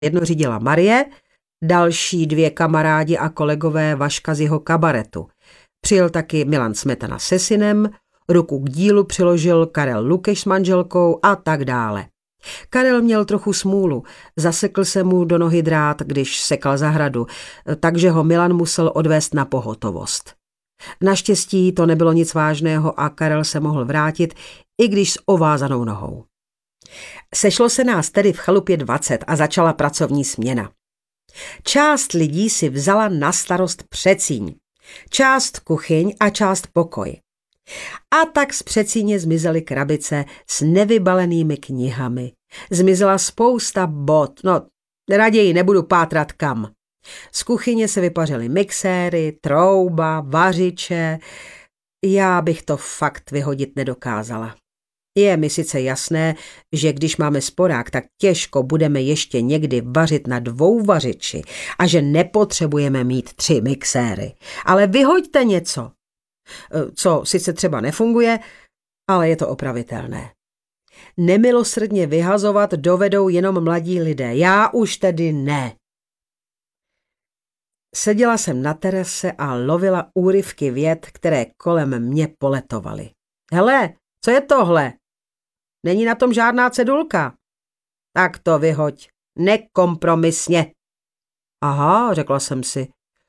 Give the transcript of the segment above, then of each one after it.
Jedno řídila Marie, další 2 kamarádi a kolegové Vaška z jeho kabaretu. Přijel taky Milan Smetana se synem, ruku k dílu přiložil Karel Lukeš s manželkou a tak dále. Karel měl trochu smůlu, zasekl se mu do nohy drát, když sekal zahradu, takže ho Milan musel odvést na pohotovost. Naštěstí to nebylo nic vážného a Karel se mohl vrátit, i když s ovázanou nohou. Sešlo se nás tedy v chalupě 20 a začala pracovní směna. Část lidí si vzala na starost předsíň, část kuchyň a část pokoj. A tak z předsíně zmizely krabice s nevybalenými knihami. Zmizela spousta bot, raději nebudu pátrat kam. Z kuchyně se vypařily mixéry, trouba, vařiče. Já bych to fakt vyhodit nedokázala. Je mi sice jasné, že když máme sporák, tak těžko budeme ještě někdy vařit na 2 vařiči a že nepotřebujeme mít 3 mixéry. Ale vyhoďte něco, co sice třeba nefunguje, ale je to opravitelné. Nemilosrdně vyhazovat dovedou jenom mladí lidé. Já už tedy ne. Seděla jsem na terase a lovila úryvky vět, které kolem mě poletovaly. Hele, co je tohle? Není na tom žádná cedulka. Tak to vyhoď. Nekompromisně. Aha, řekla jsem si.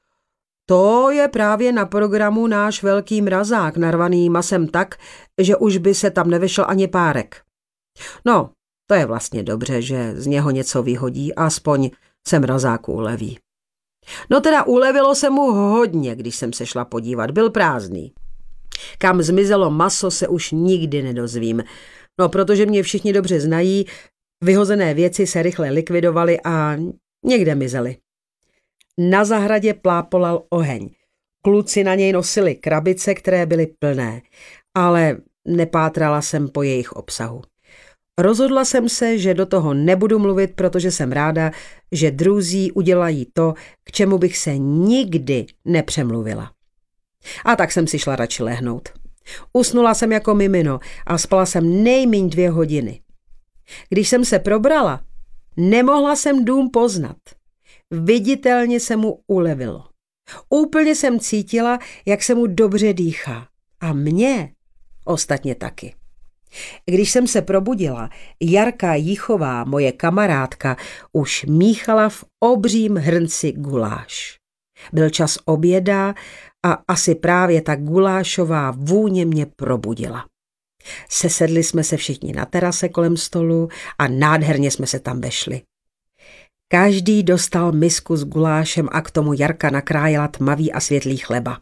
To je právě na programu náš velký mrazák, narvaný masem tak, že už by se tam nevešel ani párek. No, to je vlastně dobře, že z něho něco vyhodí, aspoň se mrazáku uleví. No teda ulevilo se mu hodně, když jsem se šla podívat, byl prázdný. Kam zmizelo maso, se už nikdy nedozvím. No, protože mě všichni dobře znají, vyhozené věci se rychle likvidovaly a někde mizely. Na zahradě plápolal oheň. Kluci na něj nosili krabice, které byly plné, ale nepátrala jsem po jejich obsahu. Rozhodla jsem se, že do toho nebudu mluvit, protože jsem ráda, že druzí udělají to, k čemu bych se nikdy nepřemluvila. A tak jsem si šla radši lehnout. Usnula jsem jako mimino a spala jsem nejmíň 2 hodiny. Když jsem se probrala, nemohla jsem dům poznat. Viditelně se mu ulevilo. Úplně jsem cítila, jak se mu dobře dýchá. A mně ostatně taky. Když jsem se probudila, Jarka Jíchová, moje kamarádka, už míchala v obřím hrnci guláš. Byl čas oběda a asi právě ta gulášová vůně mě probudila. Sesedli jsme se všichni na terase kolem stolu a nádherně jsme se tam vešli. Každý dostal misku s gulášem a k tomu Jarka nakrájela tmavý a světlý chleba.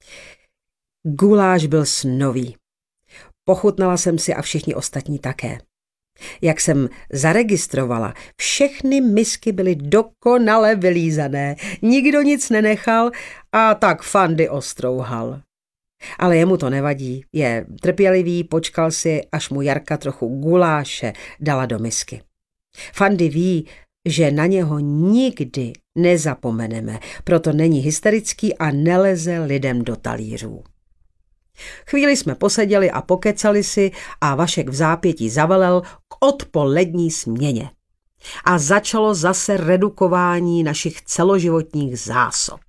Guláš byl snový. Pochutnala jsem si a všichni ostatní také. Jak jsem zaregistrovala, všechny misky byly dokonale vylízané, nikdo nic nenechal a tak Fandy ostrouhal. Ale jemu to nevadí, je trpělivý, počkal si, až mu Jarka trochu guláše dala do misky. Fandy ví, že na něho nikdy nezapomeneme, proto není hysterický a neleze lidem do talířů. Chvíli jsme poseděli a pokecali si a Vašek v zápětí zavelel k odpolední směně. A začalo zase redukování našich celoživotních zásob.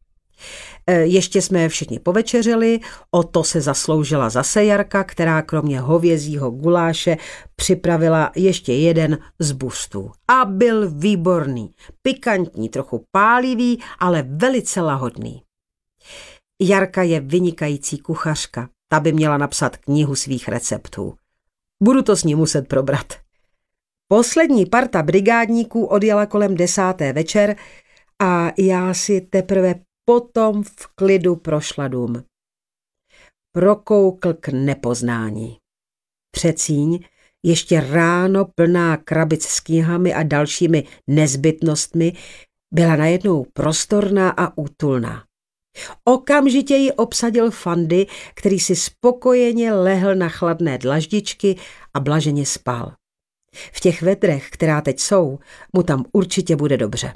Ještě jsme všichni povečeřili, o to se zasloužila zase Jarka, která kromě hovězího guláše připravila ještě jeden z bustů. A byl výborný, pikantní, trochu pálivý, ale velice lahodný. Jarka je vynikající kuchařka, ta by měla napsat knihu svých receptů. Budu to s ní muset probrat. Poslední parta brigádníků odjela kolem 10. večer a já si teprve potom v klidu prošla dům. Prokoukl k nepoznání. Předsíň, ještě ráno plná krabic s knihami a dalšími nezbytnostmi, byla najednou prostorná a útulná. Okamžitě ji obsadil Fandy, který si spokojeně lehl na chladné dlaždičky a blaženě spal. V těch vedrech, která teď jsou, mu tam určitě bude dobře.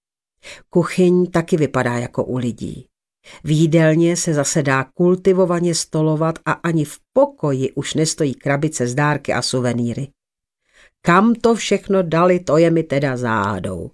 Kuchyň taky vypadá jako u lidí. V jídelně se zase dá kultivovaně stolovat a ani v pokoji už nestojí krabice s dárky a suvenýry. Kam to všechno dali, to je mi teda záhadou.